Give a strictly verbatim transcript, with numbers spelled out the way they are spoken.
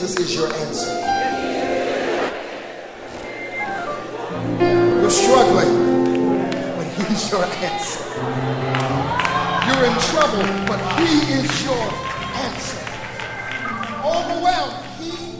Jesus is your answer. You're struggling, but he's your answer. You're in trouble, but he is your answer. Overwhelmed, he